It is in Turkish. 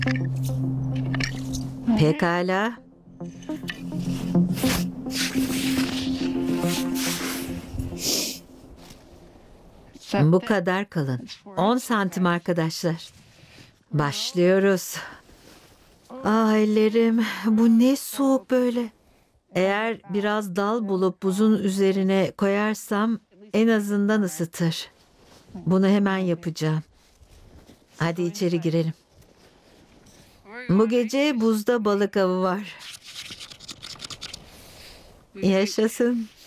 Pekala. Bu kadar kalın. 10 santim arkadaşlar. Başlıyoruz. Ah ellerim, bu ne soğuk böyle. Eğer biraz dal bulup buzun üzerine koyarsam en azından ısıtır. Bunu hemen yapacağım. Hadi içeri girelim. Bu gece buzda balık avı var. Yaşasın.